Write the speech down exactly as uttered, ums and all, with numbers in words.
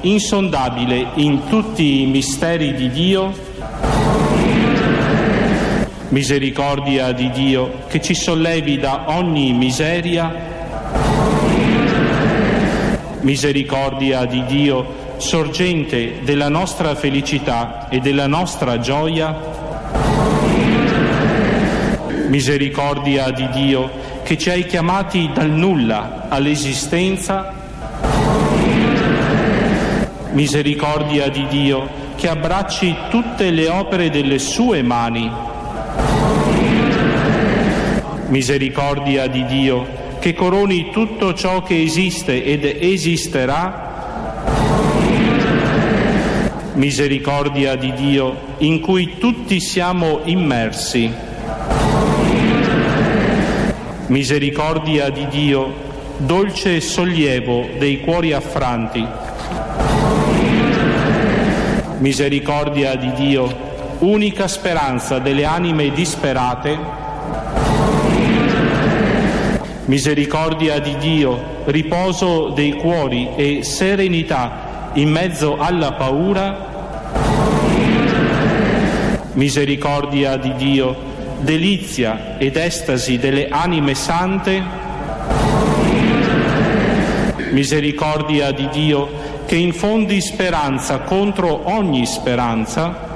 insondabile in tutti i misteri di Dio, misericordia di Dio che ci sollevi da ogni miseria, misericordia di Dio sorgente della nostra felicità e della nostra gioia, misericordia di Dio che ci hai chiamati dal nulla all'esistenza, misericordia di Dio che abbracci tutte le opere delle sue mani, misericordia di Dio che coroni tutto ciò che esiste ed esisterà, misericordia di Dio in cui tutti siamo immersi, misericordia di Dio, dolce sollievo dei cuori affranti, misericordia di Dio, unica speranza delle anime disperate, misericordia di Dio, riposo dei cuori e serenità in mezzo alla paura, misericordia di Dio, delizia ed estasi delle anime sante, misericordia di Dio che infondi speranza contro ogni speranza,